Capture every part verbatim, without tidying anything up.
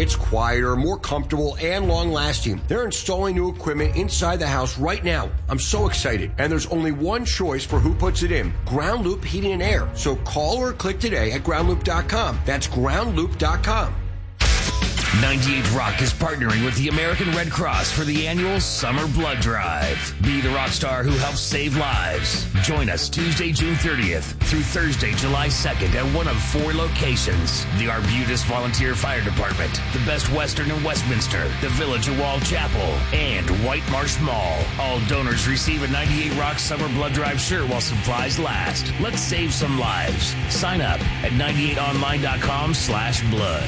It's quieter, more comfortable, and long-lasting. They're installing new equipment inside the house right now. I'm so excited. And there's only one choice for who puts it in. Ground Loop Heating and Air. So call or click today at ground loop dot com. That's ground loop dot com. ninety-eight Rock is partnering with the American Red Cross for the annual Summer Blood Drive. Be the rock star who helps save lives. Join us Tuesday, June thirtieth through Thursday, July second at one of four locations. The Arbutus Volunteer Fire Department, the Best Western in Westminster, the Village of Wall Chapel, and White Marsh Mall. All donors receive a ninety-eight Rock Summer Blood Drive shirt while supplies last. Let's save some lives. Sign up at ninety-eight online dot com slash blood.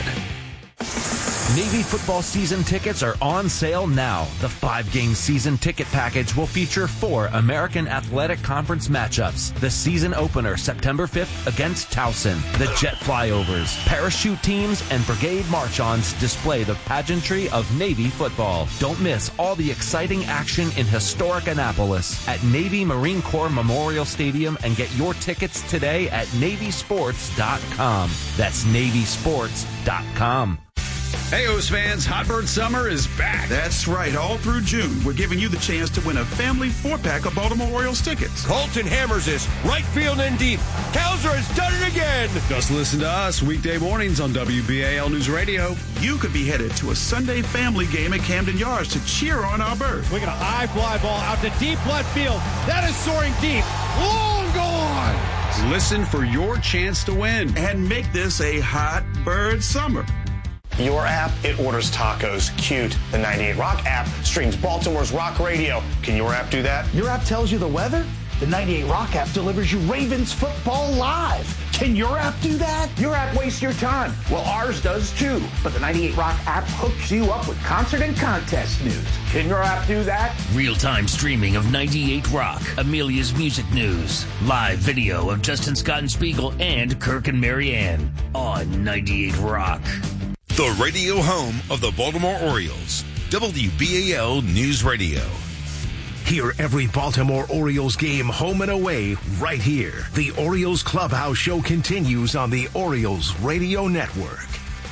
Navy football season tickets are on sale now. The five-game season ticket package will feature four American Athletic Conference matchups. The season opener, September fifth, against Towson. The jet flyovers, parachute teams, and brigade march-ons display the pageantry of Navy football. Don't miss all the exciting action in historic Annapolis at Navy Marine Corps Memorial Stadium and get your tickets today at navy sports dot com. That's navy sports dot com. Hey, O's fans, Hot Bird Summer is back. That's right. All through June, we're giving you the chance to win a family four-pack of Baltimore Orioles tickets. Colton hammers this. Right field and deep. Kowser has done it again. Just listen to us weekday mornings on W B A L News Radio. You could be headed to a Sunday family game at Camden Yards to cheer on our bird. We got a high fly ball out to deep left field. That is soaring deep. Long gone. Listen for your chance to win. And make this a Hot Bird Summer. Your app, it orders tacos. Cute. The ninety-eight Rock app streams Baltimore's rock radio. Can your app do that? Your app tells you the weather? The ninety-eight Rock app delivers you Ravens football live. Can your app do that? Your app wastes your time. Well, ours does too. But the ninety-eight Rock app hooks you up with concert and contest news. Can your app do that? Real-time streaming of ninety-eight Rock, Amelia's music news, live video of Justin Scott and Spiegel and Kirk and Marianne on ninety-eight Rock. The radio home of the Baltimore Orioles, W B A L News Radio. Hear every Baltimore Orioles game home and away right here. The Orioles Clubhouse Show continues on the Orioles Radio Network.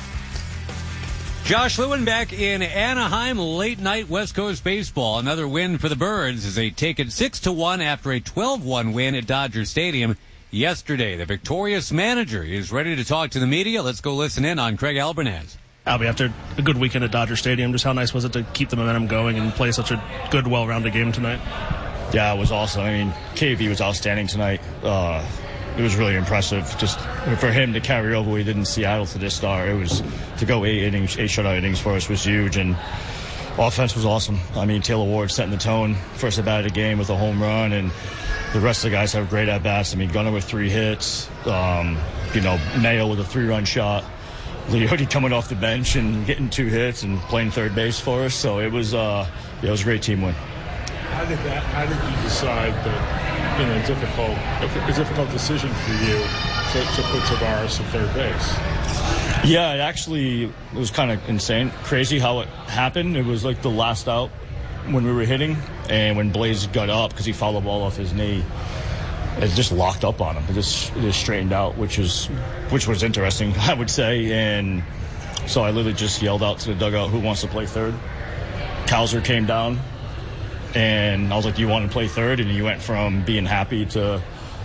Josh Lewin back in Anaheim, late night West Coast baseball. Another win for the Birds as they take it six to one after a twelve one win at Dodger Stadium yesterday. The victorious manager is ready to talk to the media. Let's go listen in on Craig Albernaz. Albie, after a good weekend at Dodger Stadium, just how nice was it to keep the momentum going and play such a good, well-rounded game tonight? Yeah, it was awesome. I mean, K V was outstanding tonight. Uh, it was really impressive. Just for him to carry over what he did in Seattle to this star, it was to go eight innings, eight shutout innings for us was huge. And offense was awesome. I mean, Taylor Ward setting the tone, first at bat of the game with a home run, and the rest of the guys have great at-bats. I mean, Gunnar with three hits, um, you know, Mayo with a three-run shot, Leote coming off the bench and getting two hits and playing third base for us. So it was, uh, yeah, it was a great team win. How did that? How did you decide that, you know, difficult, a difficult decision for you to, to put Tavares at third base? Yeah, it actually it was kind of insane, crazy how it happened. It was like the last out when we were hitting, and when Blaze got up because he fouled the ball off his knee, it just locked up on him. It just, it just straightened out, which was which was interesting, I would say. And so I literally just yelled out to the dugout, "Who wants to play third?" Kowser came down, and I was like, "Do you want to play third?" And he went from being happy to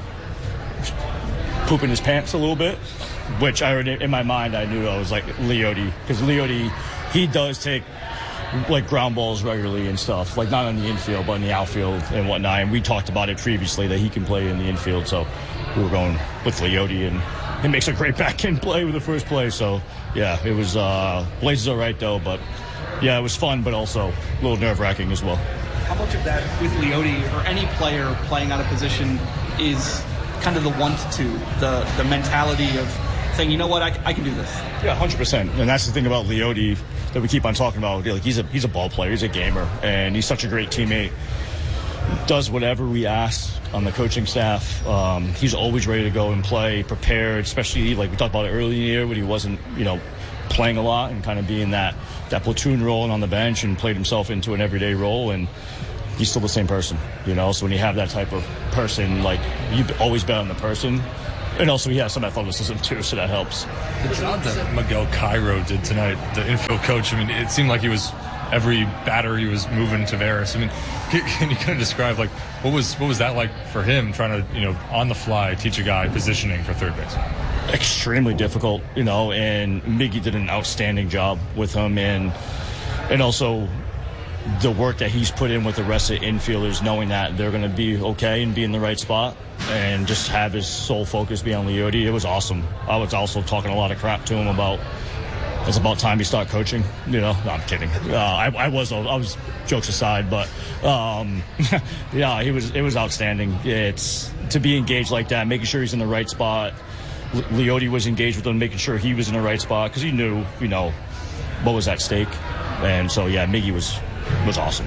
pooping his pants a little bit, which I already, in my mind, I knew I was like Leote, because Leote, he does take like ground balls regularly and stuff, like not on the infield, but in the outfield and whatnot. And we talked about it previously that he can play in the infield, so we were going with Leote, and he makes a great back end play with the first play. So yeah, it was uh, Blaze is all right though, but yeah, it was fun, but also a little nerve wracking as well. How much of that with Leote or any player playing out of position is kind of the want to, the the mentality of saying, you know what, I, I can do this? Yeah, one hundred percent. And that's the thing about Leote that we keep on talking about. Like, he's a he's a ball player, he's a gamer, and he's such a great teammate. Does whatever we ask on the coaching staff. Um, he's always ready to go and play, prepared, especially like we talked about it early in the year when he wasn't, you know, playing a lot and kind of being that, that platoon role and on the bench, and played himself into an everyday role. And he's still the same person, you know. So when you have that type of person, like, you always bet on the person, And also he has some athleticism too, so that helps. The job that Miguel Cairo did tonight, the infield coach, I mean, it seemed like he was every batter he was moving Taveras. I mean, can, can you kind of describe like what was what was that like for him trying to, you know, on the fly teach a guy positioning for third base? Extremely difficult, you know, and Miggy did an outstanding job with him, and and also the work that he's put in with the rest of the infielders, knowing that they're going to be okay and be in the right spot, and just have his sole focus be on Leody. It was awesome. I was also talking a lot of crap to him about it's about time you start coaching. You know, no, I'm kidding. Uh, I, I was, I was jokes aside, but um, yeah, he was. It was outstanding. It's to be engaged like that, making sure he's in the right spot. Le- Leody was engaged with him, making sure he was in the right spot because he knew, you know, what was at stake, and so yeah, Miggy was. was awesome.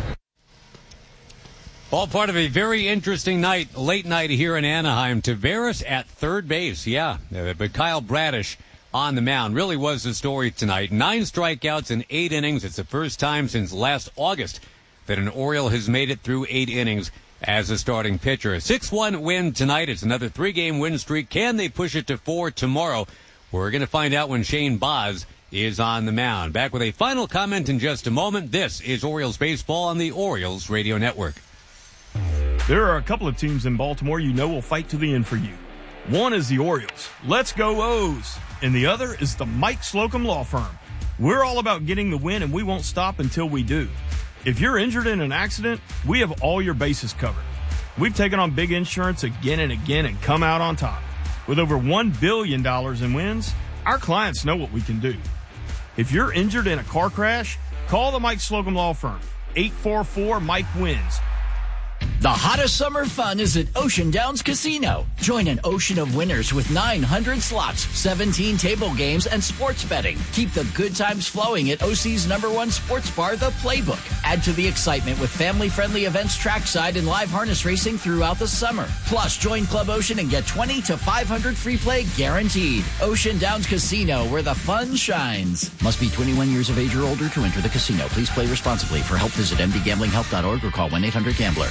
All part of a very interesting night, late night here in Anaheim. Taveras at third base, yeah. Uh, but Kyle Bradish on the mound really was the story tonight. Nine strikeouts in eight innings. It's the first time since last August that an Oriole has made it through eight innings as a starting pitcher. A six one win tonight. It's another three-game win streak. Can they push it to four tomorrow? We're going to find out when Shane Baz is on the mound. Back with a final comment in just a moment. This is Orioles Baseball on the Orioles Radio Network. There are a couple of teams in Baltimore you know will fight to the end for you. One is the Orioles. Let's go O's. And the other is the Mike Slocum Law Firm. We're all about getting the win, and we won't stop until we do. If you're injured in an accident, we have all your bases covered. We've taken on big insurance again and again and come out on top. With over one billion dollars in wins, our clients know what we can do. If you're injured in a car crash, call the Mike Slocum Law Firm. eight four four Mike wins. The hottest summer fun is at Ocean Downs Casino. Join an ocean of winners with nine hundred slots, seventeen table games, and sports betting. Keep the good times flowing at O C's number one sports bar, The Playbook. Add to the excitement with family-friendly events trackside and live harness racing throughout the summer. Plus, join Club Ocean and get twenty to five hundred free play guaranteed. Ocean Downs Casino, where the fun shines. Must be twenty-one years of age or older to enter the casino. Please play responsibly. For help, visit m d gambling help dot org or call one eight hundred gambler.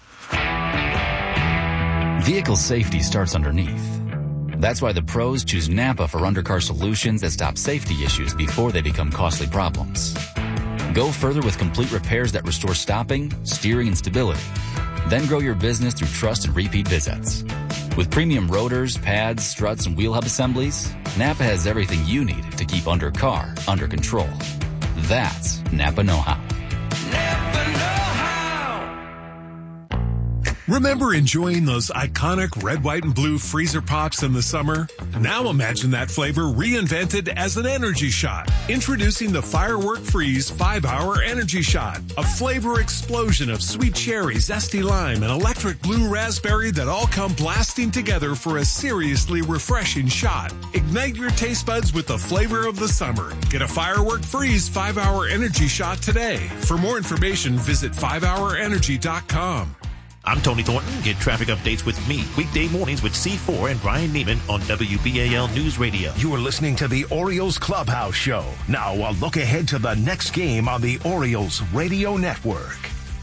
Vehicle safety starts underneath. That's why the pros choose Napa for undercar solutions that stop safety issues before they become costly problems. Go further with complete repairs that restore stopping, steering, and stability. Then grow your business through trust and repeat visits. With premium rotors, pads, struts, and wheel hub assemblies, Napa has everything you need to keep undercar under control. That's Napa know-how. Remember enjoying those iconic red, white, and blue freezer pops in the summer? Now imagine that flavor reinvented as an energy shot. Introducing the Firework Freeze five hour Energy Shot. A flavor explosion of sweet cherry, zesty lime, and electric blue raspberry that all come blasting together for a seriously refreshing shot. Ignite your taste buds with the flavor of the summer. Get a Firework Freeze five hour Energy Shot today. For more information, visit five hour energy dot com. I'm Tony Thornton. Get traffic updates with me weekday mornings with C four and Brian Neiman on W B A L News Radio. You are listening to the Orioles Clubhouse Show. Now a look ahead to the next game on the Orioles Radio Network.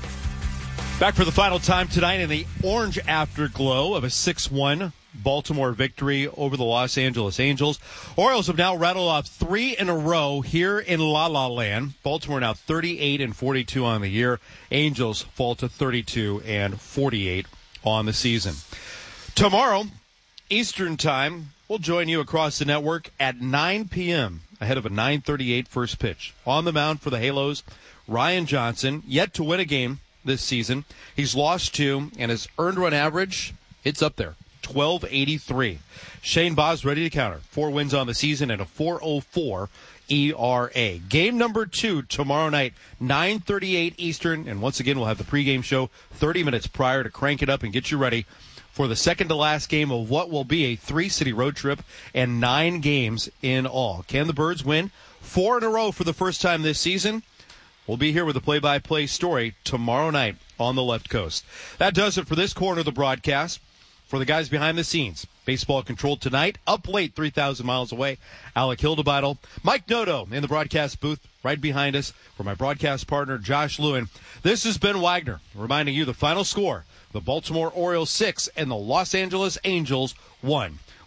Back for the final time tonight in the orange afterglow of a six one Baltimore victory over the Los Angeles Angels. Orioles have now rattled off three in a row here in La La Land. Baltimore now thirty-eight and forty-two on the year. Angels fall to thirty-two and forty-eight on the season. Tomorrow, Eastern Time, we'll join you across the network at nine p.m. ahead of a nine thirty-eight first pitch. On the mound for the Halos, Ryan Johnson, yet to win a game this season. He's lost two, and his earned run average, it's up there. twelve eighty-three. Shane Baz ready to counter. Four wins on the season and a four oh four E R A. Game number two tomorrow night, nine thirty-eight Eastern. And once again, we'll have the pregame show thirty minutes prior to crank it up and get you ready for the second to last game of what will be a three-city road trip and nine games in all. Can the Birds win four in a row for the first time this season? We'll be here with a play-by-play story tomorrow night on the left coast. That does it for this corner of the broadcast. For the guys behind the scenes, baseball controlled tonight, up late, three thousand miles away. Alec Hildebeitel, Mike Noto in the broadcast booth right behind us. For my broadcast partner, Josh Lewin, this is Ben Wagner, reminding you the final score, the Baltimore Orioles six and the Los Angeles Angels one.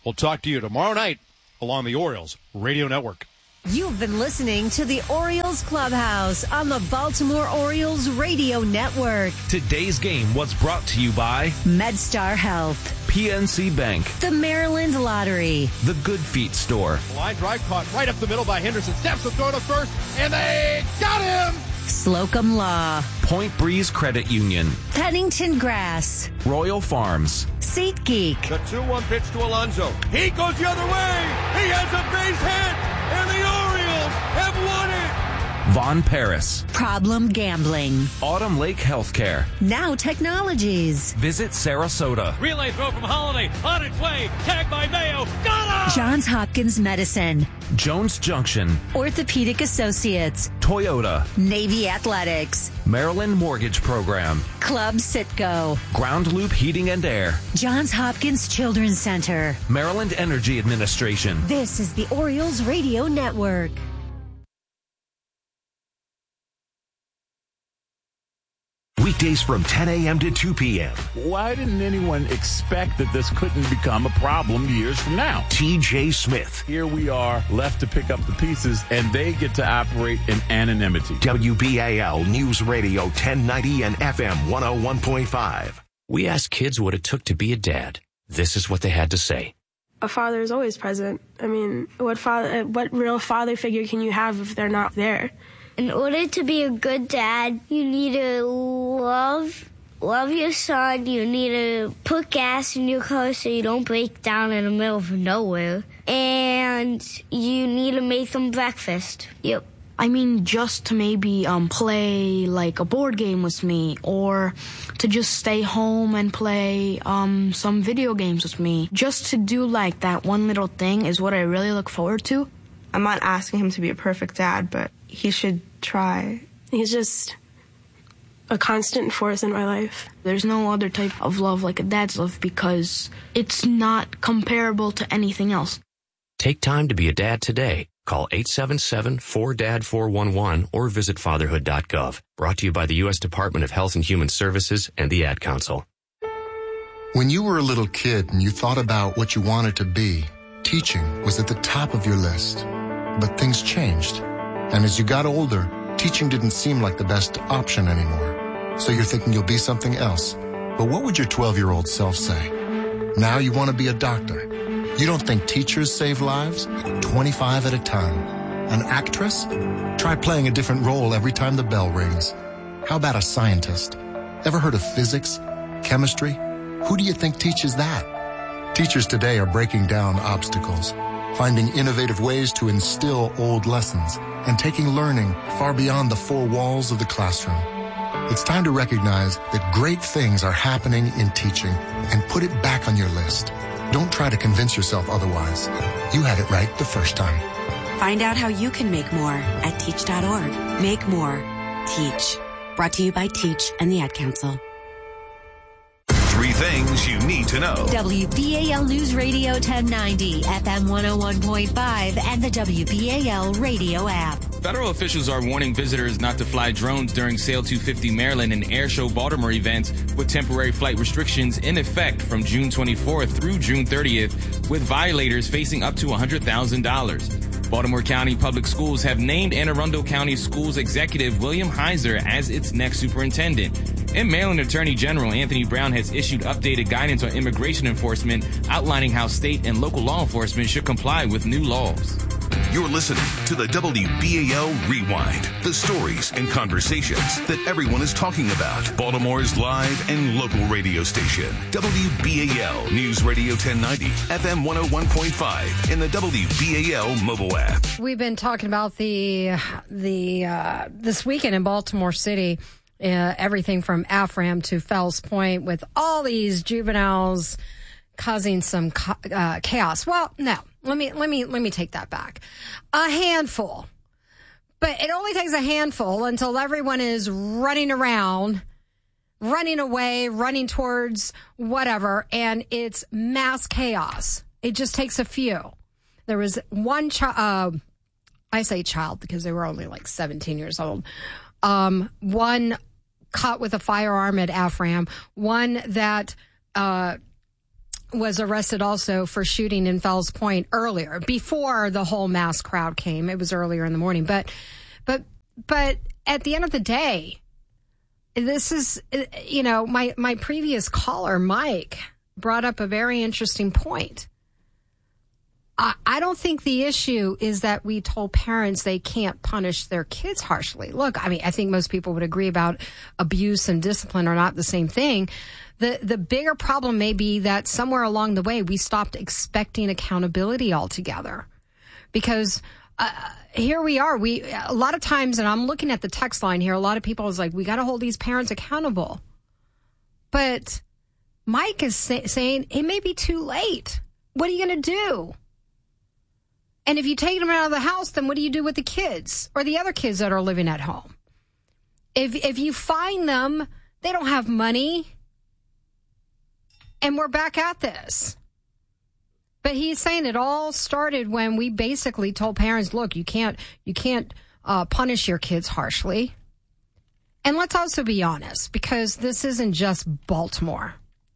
We'll talk to you tomorrow night along the Orioles Radio Network. You've been listening to the Orioles Clubhouse on the Baltimore Orioles Radio Network. Today's game was brought to you by MedStar Health, P N C Bank, the Maryland Lottery, the Good Feet Store. Line drive caught right up the middle by Henderson. Steps the throw to first, and they got him! Slocum Law, Point Breeze Credit Union, Pennington Grass, Royal Farms, SeatGeek. The two one pitch to Alonso. He goes the other way. He has a base hit, and the Orioles have won it. Von Paris, Problem Gambling, Autumn Lake Healthcare, Now Technologies, Visit Sarasota, Relay throw from Holiday, on its way, tagged by Mayo, got him! Johns Hopkins Medicine, Jones Junction, Orthopedic Associates, Toyota, Navy Athletics, Maryland Mortgage Program, Club Citgo, Ground Loop Heating and Air, Johns Hopkins Children's Center, Maryland Energy Administration. This is the Orioles Radio Network. Weekdays from ten a.m. to two p.m. Why didn't anyone expect that this couldn't become a problem years from now? T J Smith. Here we are, left to pick up the pieces, and they get to operate in anonymity. W B A L News Radio ten ninety and F M one oh one point five. We asked kids what it took to be a dad. This is what they had to say. A father is always present. I mean, what father, what real father figure can you have if they're not there? In order to be a good dad, you need to love love your son. You need to put gas in your car so you don't break down in the middle of nowhere. And you need to make them breakfast. Yep. I mean, just to maybe um, play like a board game with me, or to just stay home and play um, some video games with me. Just to do like that one little thing is what I really look forward to. I'm not asking him to be a perfect dad, but he should try. He's just a constant force in my life. There's no other type of love like a dad's love because it's not comparable to anything else. Take time to be a dad today. Call eight seven seven, four D A D, four one one or visit fatherhood dot gov. Brought to you by the U S Department of Health and Human Services and the Ad Council. When you were a little kid and you thought about what you wanted to be, teaching was at the top of your list. But things changed. And as you got older, teaching didn't seem like the best option anymore. So you're thinking you'll be something else. But what would your twelve-year-old self say? Now you want to be a doctor. You don't think teachers save lives? twenty-five at a time. An actress? Try playing a different role every time the bell rings. How about a scientist? Ever heard of physics? Chemistry? Who do you think teaches that? Teachers today are breaking down obstacles, finding innovative ways to instill old lessons, and taking learning far beyond the four walls of the classroom. It's time to recognize that great things are happening in teaching and put it back on your list. Don't try to convince yourself otherwise. You had it right the first time. Find out how you can make more at teach dot org. Make more. Teach. Brought to you by Teach and the Ad Council. Three things you need to know. W B A L News Radio ten ninety, F M one oh one point five, and the W B A L radio app. Federal officials are warning visitors not to fly drones during Sail two fifty Maryland and Air Show Baltimore events, with temporary flight restrictions in effect from June twenty-fourth through June thirtieth, with violators facing up to one hundred thousand dollars. Baltimore County Public Schools have named Anne Arundel County Schools Executive William Heiser as its next superintendent. And Maryland Attorney General Anthony Brown has issued updated guidance on immigration enforcement, outlining how state and local law enforcement should comply with new laws. You're listening to the W B A L Rewind, the stories and conversations that everyone is talking about. Baltimore's live and local radio station, W B A L News Radio ten ninety, F M one oh one point five, and the W B A L mobile app. We've been talking about the the uh, this weekend in Baltimore City, uh, everything from Afram to Fells Point, with all these juveniles causing some uh, chaos. Well, no. Let me let me let me take that back. A handful. But it only takes a handful until everyone is running around, running away, running towards whatever, and it's mass chaos. It just takes a few. There was one child, uh, I say child because they were only like seventeen years old. Um, one caught with a firearm at Afram, one that uh was arrested also for shooting in Fells Point earlier, before the whole mass crowd came. It was earlier in the morning. But, but, but at the end of the day, this is, you know, my, my previous caller, Mike, brought up a very interesting point. I, I don't think the issue is that we told parents they can't punish their kids harshly. Look, I mean, I think most people would agree about abuse and discipline are not the same thing. The the bigger problem may be that somewhere along the way we stopped expecting accountability altogether, because uh, here we are. We a lot of times, and I'm looking at the text line here. A lot of people is like, we got to hold these parents accountable, but Mike is say, saying it may be too late. What are you going to do? And if you take them out of the house, then what do you do with the kids or the other kids that are living at home? If if you find them, they don't have money. And we're back at this. But he's saying it all started when we basically told parents, look, you can't you can't uh, punish your kids harshly. And let's also be honest, because this isn't just Baltimore.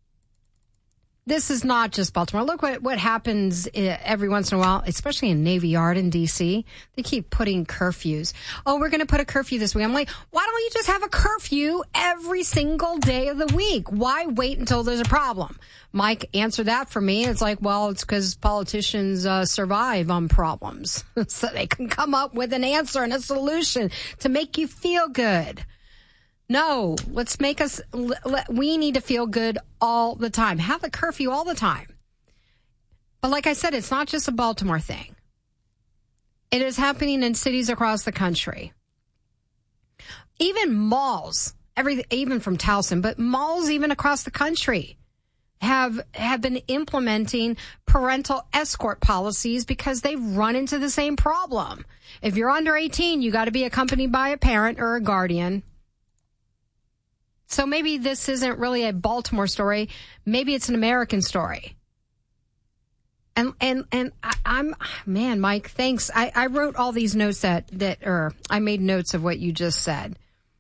This is not just Baltimore. Look what, what happens every once in a while, especially in Navy Yard in D C. They keep putting curfews. Oh, we're going to put a curfew this week. I'm like, why don't you just have a curfew every single day of the week? Why wait until there's a problem? Mike answered that for me. It's like, well, it's because politicians uh, survive on problems. So they can come up with an answer and a solution to make you feel good. No, let's make us, we need to feel good all the time. Have a curfew all the time. But like I said, it's not just a Baltimore thing. It is happening in cities across the country. Even malls, every, even from Towson, but malls even across the country have, have been implementing parental escort policies because they've run into the same problem. If you're under eighteen, you got to be accompanied by a parent or a guardian. So maybe this isn't really a Baltimore story. Maybe it's an American story. And and and I, I'm man, Mike, thanks. I, I wrote all these notes that that or I made notes of what you just said.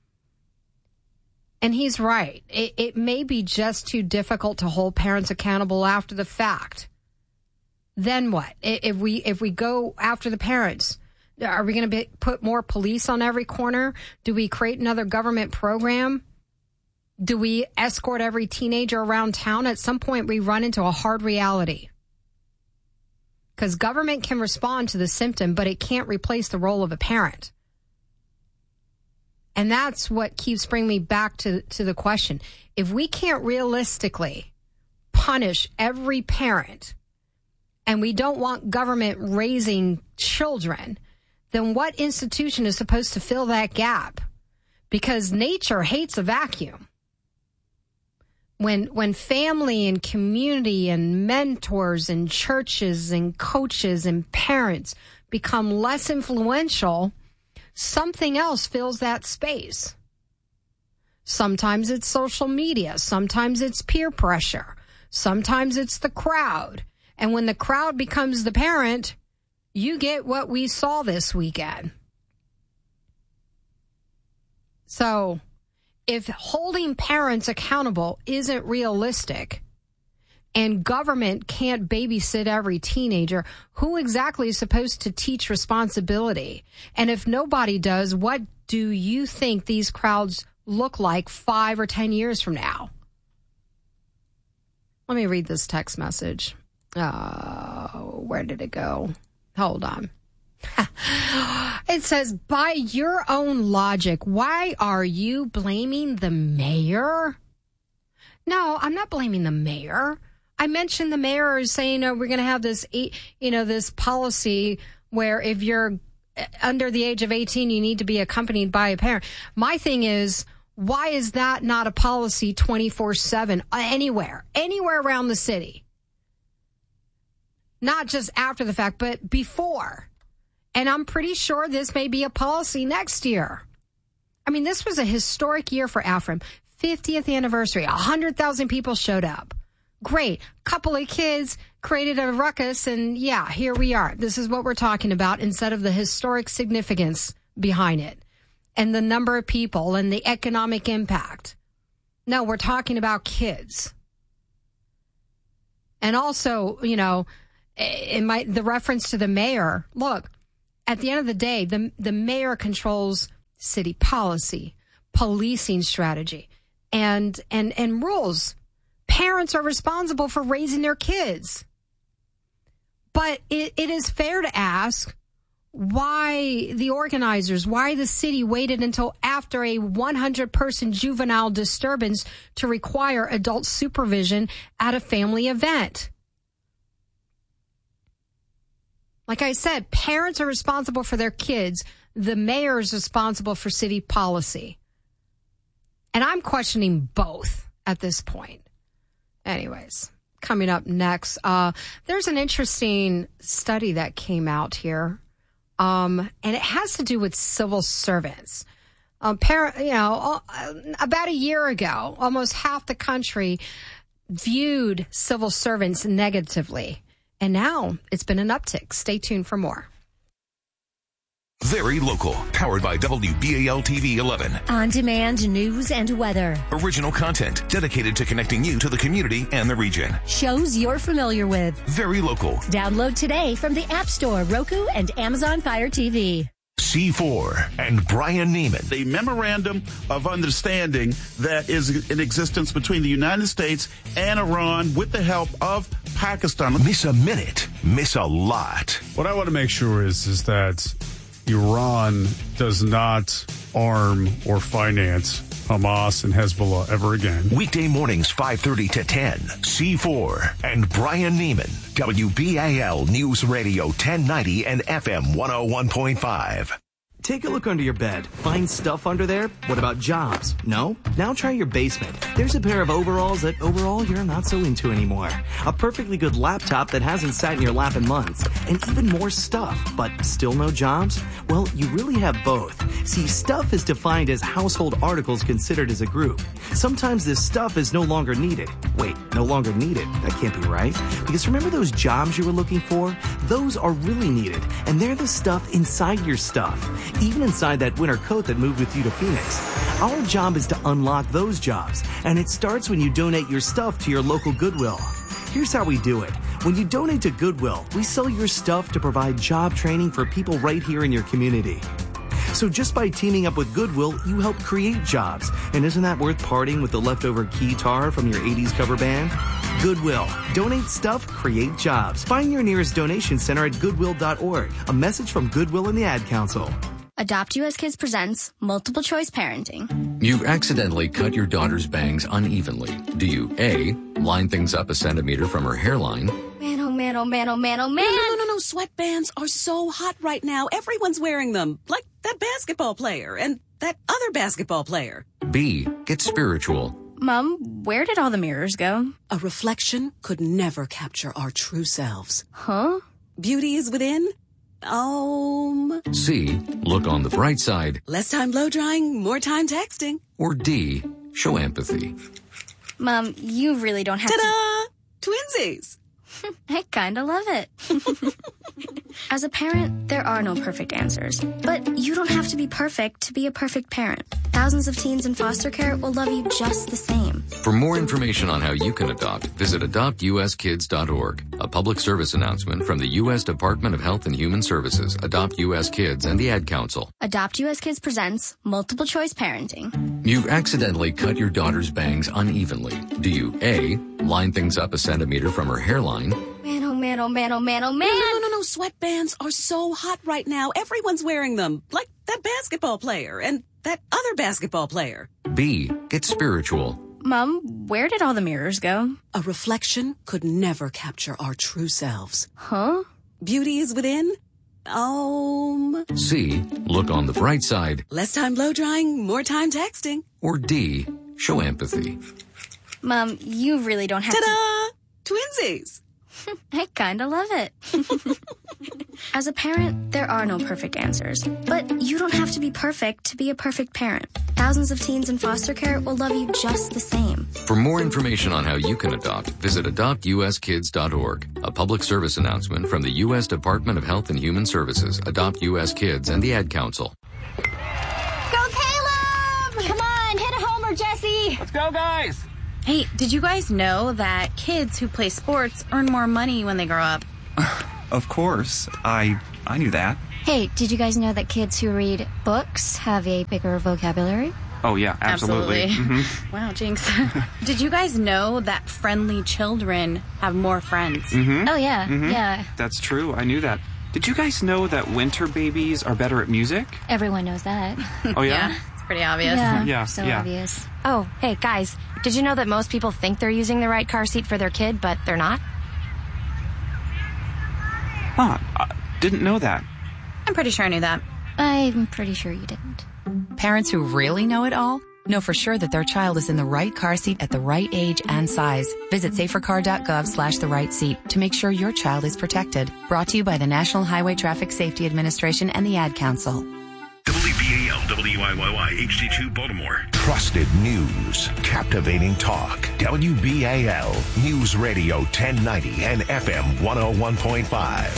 And he's right. It, it may be just too difficult to hold parents accountable after the fact. Then what? If we if we go after the parents, are we going to put more police on every corner? Do we create another government program? Do we escort every teenager around town? At some point, we run into a hard reality. Because government can respond to the symptom, but it can't replace the role of a parent. And that's what keeps bringing me back to, to the question. If we can't realistically punish every parent, and we don't want government raising children, then what institution is supposed to fill that gap? Because nature hates a vacuum. When when family and community and mentors and churches and coaches and parents become less influential, something else fills that space. Sometimes it's social media. Sometimes it's peer pressure. Sometimes it's the crowd. And when the crowd becomes the parent, you get what we saw this weekend. So if holding parents accountable isn't realistic and government can't babysit every teenager, who exactly is supposed to teach responsibility? And if nobody does, what do you think these crowds look like five or ten years from now? Let me read this text message. Oh, where did it go? Hold on. It says, by your own logic, why are you blaming the mayor? No, I'm not blaming the mayor. I mentioned the mayor is saying, oh, we're going to have this, you know, this policy where if you're under the age of eighteen, you need to be accompanied by a parent. My thing is, why is that not a policy twenty-four seven anywhere, anywhere around the city? Not just after the fact, but before. And I'm pretty sure this may be a policy next year. I mean, this was a historic year for AFREM. fiftieth anniversary. one hundred thousand people showed up. Great. Couple of kids created a ruckus, and yeah, here we are. This is what we're talking about instead of the historic significance behind it and the number of people and the economic impact. No, we're talking about kids. And also, you know, in my, the reference to the mayor, look, at the end of the day, the, the mayor controls city policy, policing strategy, and, and, and rules. Parents are responsible for raising their kids. But it, it is fair to ask why the organizers, why the city waited until after a one hundred person juvenile disturbance to require adult supervision at a family event. Like I said, parents are responsible for their kids. The mayor is responsible for city policy. And I'm questioning both at this point. Anyways, coming up next, uh, there's an interesting study that came out here. Um, and it has to do with civil servants. Um, par- you know, about a year ago, almost half the country viewed civil servants negatively. And now it's been an uptick. Stay tuned for more. Very local. Powered by W B A L T V eleven. On-demand news and weather. Original content dedicated to connecting you to the community and the region. Shows you're familiar with. Very local. Download today from the App Store, Roku, and Amazon Fire T V. C four and Brian Neiman. The memorandum of understanding that is in existence between the United States and Iran with the help of Pakistan. Miss a minute, miss a lot. What I want to make sure is, is that Iran does not arm or finance Hamas and Hezbollah ever again. Weekday mornings, five thirty to ten. C four and Brian Neiman. W B A L News Radio ten ninety and F M one oh one point five. Take a look under your bed. Find stuff under there? What about jobs? No? Now try your basement. There's a pair of overalls that overall you're not so into anymore. A perfectly good laptop that hasn't sat in your lap in months. And even more stuff, but still no jobs? Well, you really have both. See, stuff is defined as household articles considered as a group. Sometimes this stuff is no longer needed. Wait, no longer needed? That can't be right. Because remember those jobs you were looking for? Those are really needed. And they're the stuff inside your stuff. Even inside that winter coat that moved with you to Phoenix. Our job is to unlock those jobs, and it starts when you donate your stuff to your local Goodwill. Here's how we do it. When you donate to Goodwill, we sell your stuff to provide job training for people right here in your community. So just by teaming up with Goodwill, you help create jobs. And isn't that worth parting with the leftover guitar from your eighties cover band? Goodwill. Donate stuff, create jobs. Find your nearest donation center at goodwill dot org. A message from Goodwill and the Ad Council. Adopt U S Kids presents Multiple Choice Parenting. You've accidentally cut your daughter's bangs unevenly. Do you A, line things up a centimeter from her hairline? Man, oh man, oh man, oh man, oh man. No, no, no, no. Sweatbands are so hot right now. Everyone's wearing them. Like that basketball player and that other basketball player. B, get spiritual. Mom, where did all the mirrors go? A reflection could never capture our true selves. Huh? Beauty is within. Um. C, look on the bright side. Less time blow drying, more time texting. Or D, show empathy. Mom, you really don't have Ta-da! to... Twinsies! I kinda love it. As a parent, there are no perfect answers. But you don't have to be perfect to be a perfect parent. Thousands of teens in foster care will love you just the same. For more information on how you can adopt, visit adopt u s kids dot org. A public service announcement from the U S Department of Health and Human Services, Adopt U S Kids, and the Ad Council. Adopt U S Kids presents Multiple Choice Parenting. You've accidentally cut your daughter's bangs unevenly. Do you A, line things up a centimeter from her hairline? Man, oh man, oh man, oh man, oh man. No, no, no, no. Sweatbands are so hot right now. Everyone's wearing them. Like that basketball player and that other basketball player. B, get spiritual. Mom, where did all the mirrors go? A reflection could never capture our true selves. Huh? Beauty is within. Um. C, look on the bright side. Less time blow drying, more time texting. Or D, show empathy. Mom, you really don't have Ta-da! to... Twinsies! I kinda love it. As a parent, there are no perfect answers. But you don't have to be perfect to be a perfect parent. Thousands of teens in foster care will love you just the same. For more information on how you can adopt, visit adopt u s kids dot org. A public service announcement from the U S Department of Health and Human Services, Adopt U S Kids, and the Ad Council. Go Caleb! Come on, hit a homer, Jesse! Let's go, guys! Hey, did you guys know that kids who play sports earn more money when they grow up? Of course. I I knew that. Hey, did you guys know that kids who read books have a bigger vocabulary? Oh, yeah, absolutely. Absolutely. Mm-hmm. Wow, jinx. Did you guys know that friendly children have more friends? Mm-hmm. Oh, yeah, Mm-hmm. yeah. That's true. I knew that. Did you guys know that winter babies are better at music? Everyone knows that. Oh, yeah? Yeah, it's pretty obvious. Yeah, Yeah, so yeah. obvious. Oh, hey, guys, did you know that most people think they're using the right car seat for their kid, but they're not? Huh, I didn't know that. I'm pretty sure I knew that. I'm pretty sure you didn't. Parents who really know it all know for sure that their child is in the right car seat at the right age and size. Visit safercar.gov slash the right seat to make sure your child is protected. Brought to you by the National Highway Traffic Safety Administration and the Ad Council. W B A L, W I Y Y, H D two Baltimore. Trusted news, captivating talk. W B A L News Radio ten ninety and F M one oh one point five.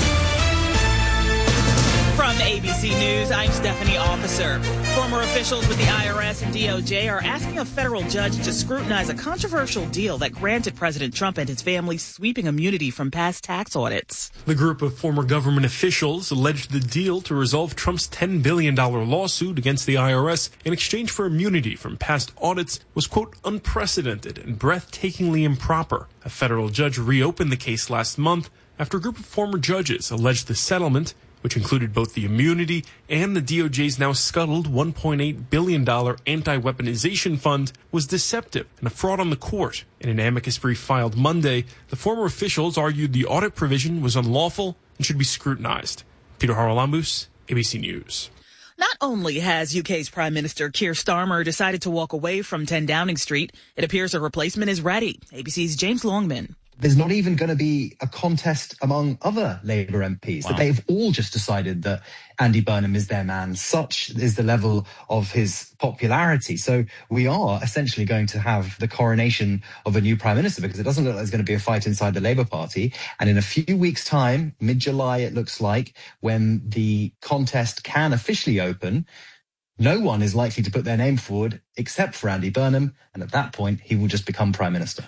From A B C News, I'm Stephanie Officer. Former officials with the I R S and D O J are asking a federal judge to scrutinize a controversial deal that granted President Trump and his family sweeping immunity from past tax audits. The group of former government officials alleged the deal to resolve Trump's ten billion dollars lawsuit against the I R S in exchange for immunity from past audits was, quote, unprecedented and breathtakingly improper. A federal judge reopened the case last month after a group of former judges alleged the settlement, which included both the immunity and the D O J's now scuttled one point eight billion dollars anti-weaponization fund, was deceptive and a fraud on the court. In an amicus brief filed Monday, the former officials argued the audit provision was unlawful and should be scrutinized. Peter Haralambous, A B C News. Not only has U K's Prime Minister Keir Starmer decided to walk away from ten Downing Street, it appears a replacement is ready. A B C's James Longman. There's not even going to be a contest among other Labour M Ps. Wow. That they've all just decided that Andy Burnham is their man. Such is the level of his popularity. So we are essentially going to have the coronation of a new Prime Minister, because it doesn't look like there's going to be a fight inside the Labour Party. And in a few weeks' time, mid-July it looks like, when the contest can officially open, no one is likely to put their name forward except for Andy Burnham. And at that point, he will just become Prime Minister.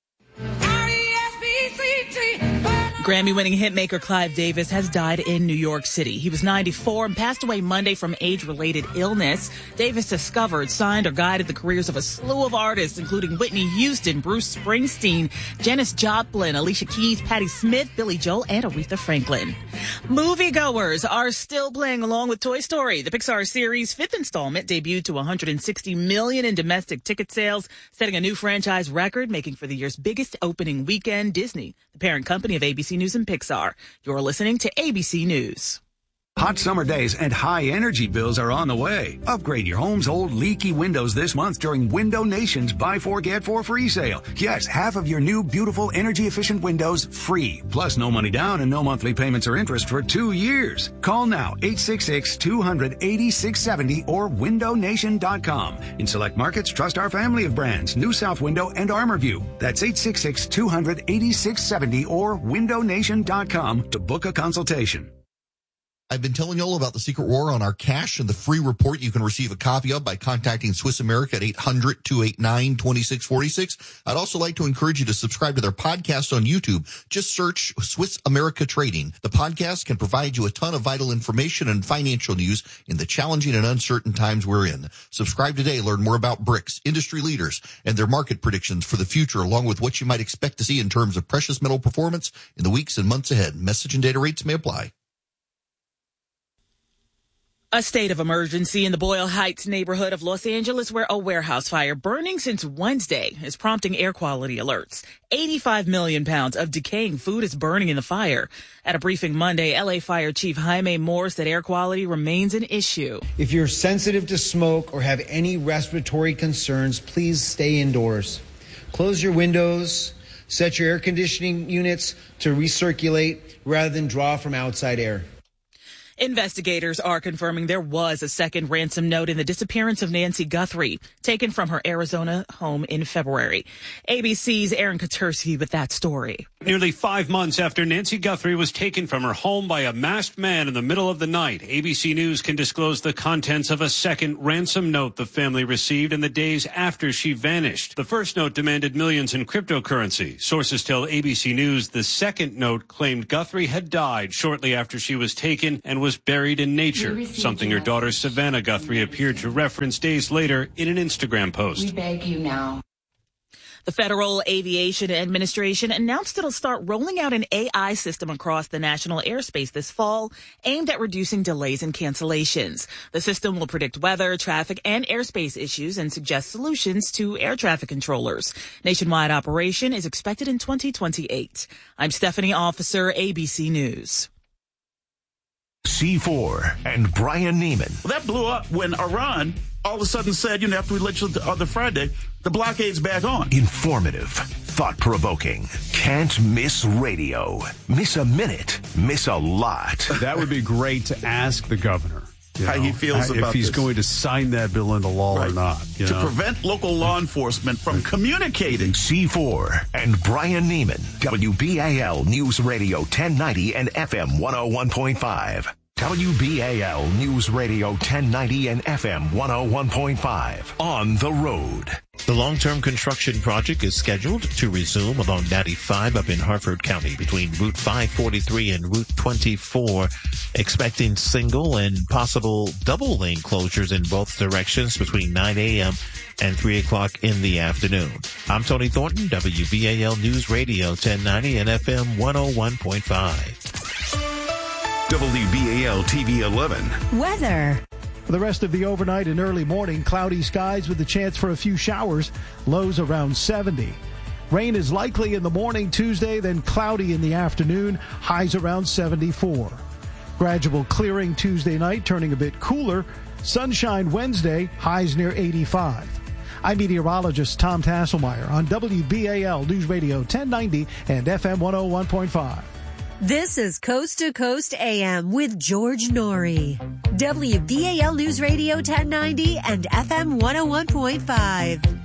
Grammy-winning hitmaker Clive Davis has died in New York City. He was ninety-four and passed away Monday from age-related illness. Davis discovered, signed, or guided the careers of a slew of artists, including Whitney Houston, Bruce Springsteen, Janis Joplin, Alicia Keys, Patti Smith, Billy Joel, and Aretha Franklin. Moviegoers are still playing along with Toy Story. The Pixar series' fifth installment debuted to one hundred sixty million dollars in domestic ticket sales, setting a new franchise record, making for the year's biggest opening weekend. Disney, the parent company of A B C News and Pixar. You're listening to A B C News. Hot summer days and high energy bills are on the way. Upgrade your home's old leaky windows this month during Window Nation's Buy Four, Get Four free sale. Yes, half of your new, beautiful, energy-efficient windows free. Plus no money down and no monthly payments or interest for two years. Call now, eight six six, two hundred, eighty-six seventy or window nation dot com. In select markets, trust our family of brands, New South Window and ArmorView. That's eight six six, two hundred, eighty-six seventy or window nation dot com to book a consultation. I've been telling you all about the Secret War on our cash and the free report you can receive a copy of by contacting Swiss America at eight hundred, two eight nine, two six four six. I'd also like to encourage you to subscribe to their podcast on YouTube. Just search Swiss America Trading. The podcast can provide you a ton of vital information and financial news in the challenging and uncertain times we're in. Subscribe today. Learn more about BRICS, industry leaders, and their market predictions for the future, along with what you might expect to see in terms of precious metal performance in the weeks and months ahead. Message and data rates may apply. A state of emergency in the Boyle Heights neighborhood of Los Angeles, where a warehouse fire burning since Wednesday is prompting air quality alerts. eighty-five million pounds of decaying food is burning in the fire. At a briefing Monday, L A Fire Chief Jaime Moore said air quality remains an issue. If you're sensitive to smoke or have any respiratory concerns, please stay indoors. Close your windows. Set your air conditioning units to recirculate rather than draw from outside air. Investigators are confirming there was a second ransom note in the disappearance of Nancy Guthrie, taken from her Arizona home in February. A B C's Aaron Katersky with that story. Nearly five months after Nancy Guthrie was taken from her home by a masked man in the middle of the night, A B C News can disclose the contents of a second ransom note the family received in the days after she vanished. The first note demanded millions in cryptocurrency. Sources tell A B C News the second note claimed Guthrie had died shortly after she was taken and was buried in nature, something her daughter Savannah Guthrie appeared to reference days later in an Instagram post. We beg you now. The Federal Aviation Administration announced it'll start rolling out an A I system across the national airspace this fall, aimed at reducing delays and cancellations. The system will predict weather, traffic, and airspace issues and suggest solutions to air traffic controllers. Nationwide operation is expected in twenty twenty-eight. I'm Stephanie Officer, A B C News. C four and Brian Neiman. Well, that blew up when Iran all of a sudden said, you know, after we let you on the Friday, the blockade's back on. Informative, thought-provoking, can't miss radio. Miss a minute, miss a lot. That would be great to ask the governor. How know, he feels if about he's this. going to sign that bill into law Right. or not. You to know? prevent local law enforcement from communicating. C four and Brian Neiman. W B A L News Radio ten ninety and F M one oh one point five. W B A L News Radio ten ninety and F M one oh one point five. On the road. The long-term construction project is scheduled to resume along ninety-five up in Harford County between Route five forty-three and Route twenty-four, expecting single and possible double lane closures in both directions between nine a.m. and three o'clock in the afternoon. I'm Tony Thornton, W B A L News Radio ten ninety and F M one oh one point five. W B A L T V eleven. Weather. For the rest of the overnight and early morning, cloudy skies with the chance for a few showers, lows around seventy. Rain is likely in the morning Tuesday, then cloudy in the afternoon, highs around seventy-four. Gradual clearing Tuesday night, turning a bit cooler. Sunshine Wednesday, highs near eighty-five. I'm meteorologist Tom Tasselmeyer on W B A L News Radio ten ninety and F M one oh one point five. This is Coast to Coast A M with George Norrie. W B A L News Radio ten ninety and F M one oh one point five.